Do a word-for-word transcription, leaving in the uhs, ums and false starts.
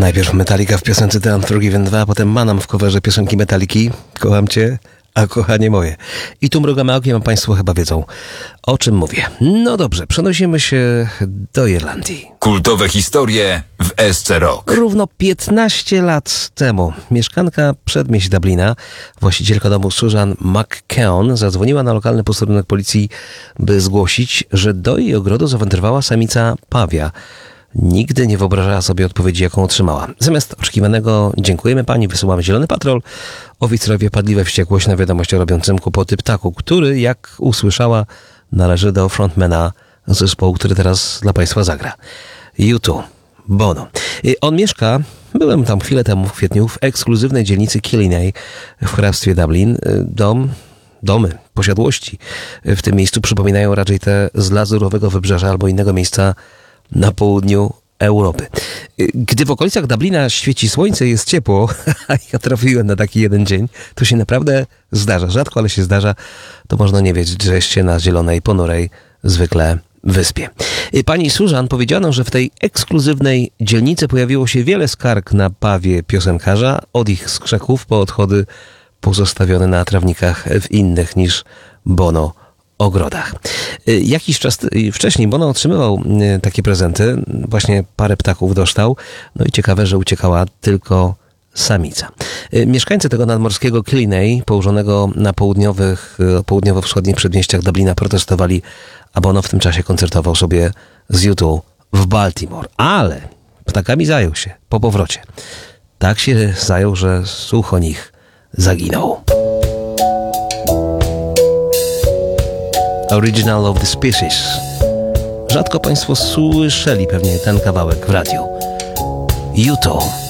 Najpierw Metallica w piosence The Unforgiven dwa, a potem Manam w coverze piosenki Metalliki. Kocham cię, a kochanie moje. I tu mrugamy okiem, a państwo chyba wiedzą, o czym mówię. No dobrze, przenosimy się do Irlandii. Kultowe historie w S C Rock. Równo piętnaście lat temu mieszkanka przedmieść Dublina, właścicielka domu Susan McKeown, zadzwoniła na lokalny posterunek policji, by zgłosić, że do jej ogrodu zawędrowała samica pawia. Nigdy nie wyobrażała sobie odpowiedzi, jaką otrzymała. Zamiast oczekiwanego "dziękujemy pani, wysyłamy zielony patrol", oficerowie padli we wściekłość na wiadomość o robiącym kłopoty ptaku, który, jak usłyszała, należy do frontmana zespołu, który teraz dla państwa zagra. U dwa, Bono. On mieszka, byłem tam chwilę temu w kwietniu, w ekskluzywnej dzielnicy Killiney w hrabstwie Dublin. Dom, domy, posiadłości w tym miejscu przypominają raczej te z lazurowego wybrzeża albo innego miejsca na południu Europy. Gdy w okolicach Dublina świeci słońce, jest ciepło, a ja trafiłem na taki jeden dzień, to się naprawdę zdarza. Rzadko, ale się zdarza. To można nie wiedzieć, że się na zielonej, ponurej zwykle wyspie. Pani Susan powiedziano, że w tej ekskluzywnej dzielnicy pojawiło się wiele skarg na pawie piosenkarza, od ich skrzeków po odchody pozostawione na trawnikach w innych niż Bono ogrodach. Jakiś czas wcześniej Bono otrzymywał takie prezenty, właśnie parę ptaków dostał, no i ciekawe, że uciekała tylko samica. Mieszkańcy tego nadmorskiego Killiney, położonego na południowych, południowo-wschodnich przedmieściach Dublina, protestowali, a Bono w tym czasie koncertował sobie z U dwa w Baltimore. Ale ptakami zajął się po powrocie. Tak się zajął, że słuch o nich zaginął. Original of the Species. Rzadko państwo słyszeli pewnie ten kawałek w radiu. U dwa.